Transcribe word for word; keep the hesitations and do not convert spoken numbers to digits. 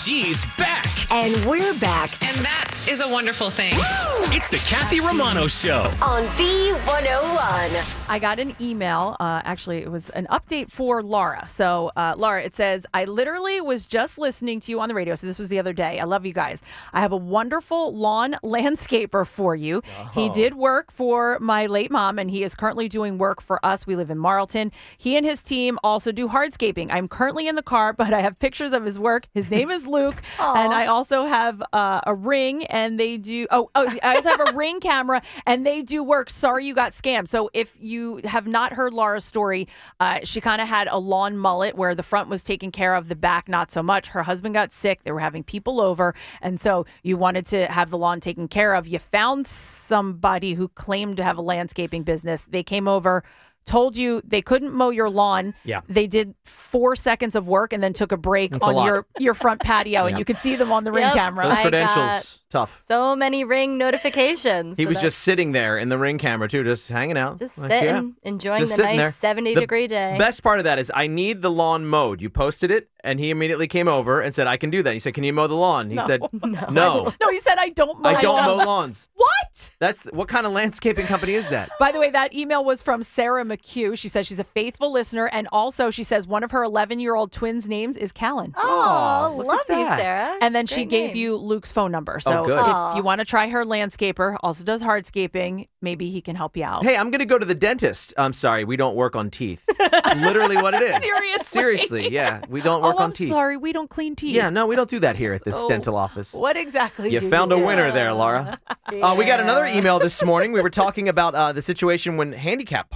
She's back. And we're back. And that is a wonderful thing. It's the Kathy Romano Show. On B one oh one. I got an email. Uh, actually, it was an update for Laura. So, uh, Laura, it says, I literally was just listening to you on the radio. So this was the other day. I love you guys. I have a wonderful lawn landscaper for you. Oh. He did work for my late mom, and he is currently doing work for us. We live in Marlton. He and his team also do hardscaping. I'm currently in the car, but I have pictures of his work. His name is Luke. And I also have uh, a ring, and they do, oh, oh, I also have a ring camera, and they do work. Sorry you got scammed. So if you have not heard Laura's story, uh, she kind of had a lawn mullet where the front was taken care of, the back not so much. Her husband got sick. They were having people over. And so you wanted to have the lawn taken care of. You found somebody who claimed to have a landscaping business. They came over, told you they couldn't mow your lawn. Yeah. They did four seconds of work and then took a break That's a on lot. your, your front patio, and Yeah. you could see them on the ring Yep. camera. Those I credentials, tough. So many ring notifications. He So was that- just sitting there in the ring camera, too, just hanging out. just Like, sitting, yeah. enjoying Just the sitting nice there. seventy The degree day. Best part of that is I need the lawn mowed. You posted it, and he immediately came over and said, I can do that. He said, can you mow the lawn? He No. said, No. no. No, he said, I don't mow I don't lawns." mow lawns. What? That's what kind of landscaping company is that? By the way, that email was from Sarah McHugh. She says she's a faithful listener. And also, she says one of her eleven-year-old twins' names is Callan. Oh, look love at you, that. Sarah. And then she Great gave name. you Luke's phone number. So Oh, good. if Aw. you want to try her landscaper, also does hardscaping, maybe he can help you out. Hey, I'm going to go to the dentist. I'm sorry, we don't work on teeth. Literally what it is. Seriously? Seriously, yeah. We don't work oh, on I'm teeth. sorry. We don't clean teeth. Yeah, no, we don't do that here at this So, dental office. What exactly You do found you a do? winner there, Laura. Uh, we got another Yeah. email this morning. We were talking about uh, the situation when handicap